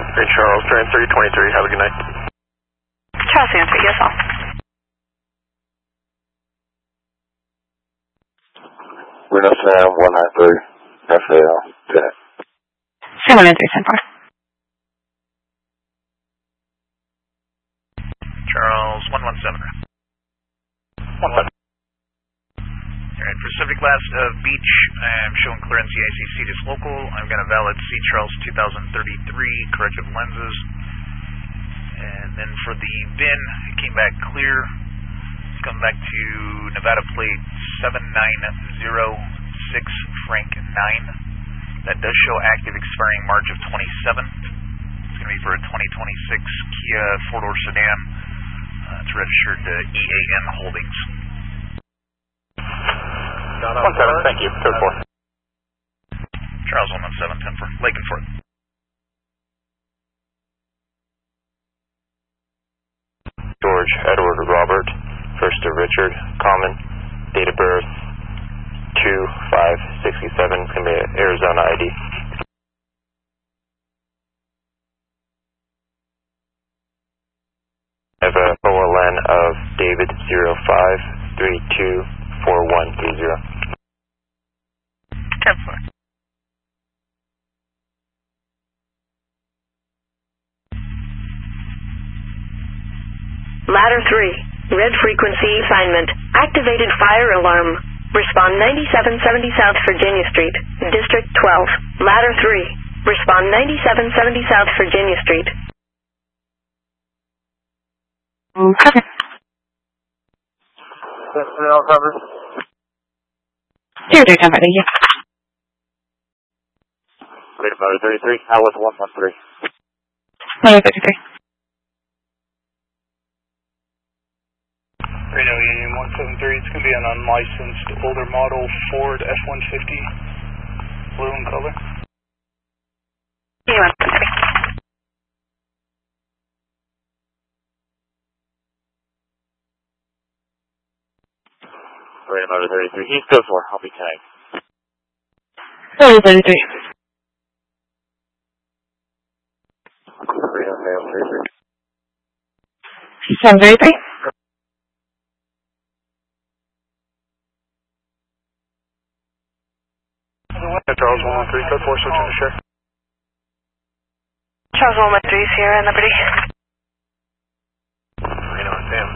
Hey Charles, train 323, have a good night. Charles, answer, yes, all. Reno Sam 193, FAL, good night. Sam 193, 10-4. Charles 117. 1-7. Alright, Pacific last Beach, I'm showing clearance EIC Cetus local. I'm going to valid C Charles 2033, corrective lenses. And then for the VIN, it came back clear. It's coming back to Nevada plate 7906 Frank 9. That does show active expiring March of 27. It's going to be for a 2026 Kia 4-door sedan. It's registered to EAN Holdings. 1-7, thank you. Code 4. Charles 117, 10 for Lake and Fort. George, Edward, Robert, first to Richard, common, date of birth 2/5/67, it's going to be an Arizona ID. I have a OLN of David 05324130. 10-4. Ladder 3, red frequency assignment, activated fire alarm. Respond 9770 South Virginia Street, District 12. Ladder 3, respond 9770 South Virginia Street. Okay. Personnel cover. 0-10-5, thank you. Rate of 33, Alice 113. 153. Radio Union 173, it's going to be an unlicensed older model Ford F-150, blue in color. Union 173. Rate of 33, he's good for, I'll be tagged. 33. Rate of 33. 733. Charles 113, code 4, switching to share. Charles 113, Sierra, Liberty. Reno and Sam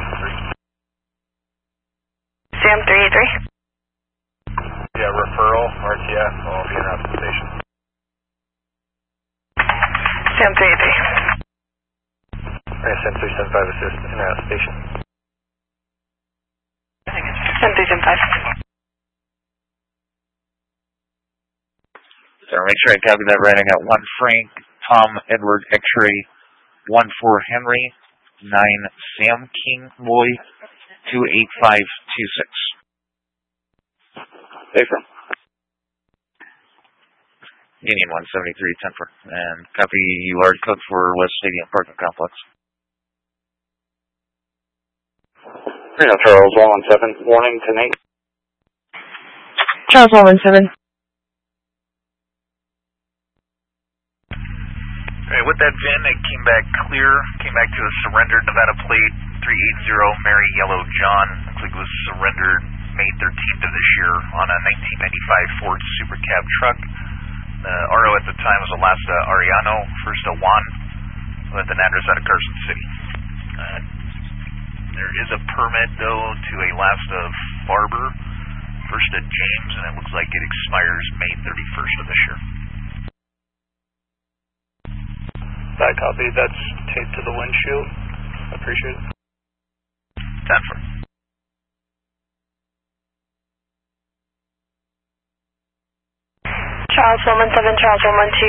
383. Sam 383. Yeah, referral, RTF, I'll be in out the station. Sam 383. Sam 375 assist in and out station. Sam 375. So make sure I copy that right. I got 1 Frank, Tom, Edward, X-ray, 1 for Henry, 9 Sam, King, Boy, 28526. Safer. Union 173, 10 for, and copy large code for West Stadium Parking Complex. Reno Charles 117, warning to Nate. Charles 117. Alright, with that VIN, it came back clear, came back to a surrendered Nevada plate 380 Mary Yellow John. Looks like it was surrendered May 13th of this year on a 1995 Ford Super Cab truck. The RO at the time was Alasta Ariano, first to Juan, with an address out of Carson City. There is a permit, though, to Alasta Farber, first to James, and it looks like it expires May 31st of this year. That copy, that's taped to the windshield. I appreciate it. 10 for. Charles 117, Charles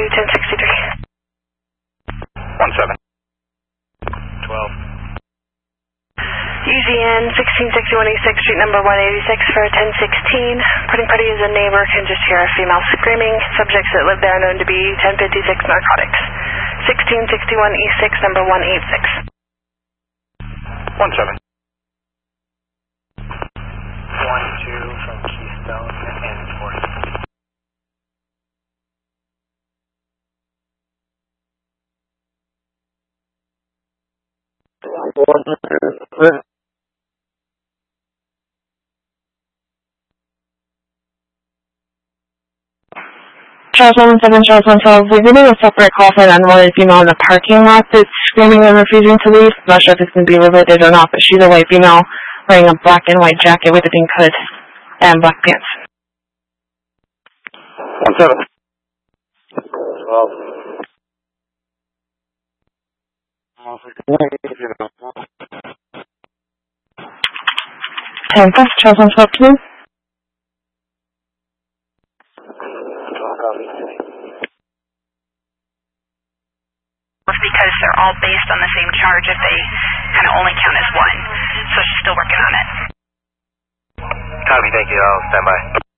112, 1063. 17. 12. UGN 1661 East 6th Street, number 186 for 1016. Reporting party is a neighbor, can just hear a female screaming. Subjects that live there known to be 1056 narcotics. 1661 East 6th, number 186. 17. 1-2 from Keystone and 40. Charles 117, Charles 112. We're getting a separate call for an unwanted female in the parking lot that's screaming and refusing to leave. I'm not sure if it's going to be related or not, but she's a white female wearing a black and white jacket with a pink hood and black pants. 17. 10-5, Charles 112, please. Because they're all based on the same charge if they kind of only count as one. So she's still working on it. Copy, thank you. I'll stand by.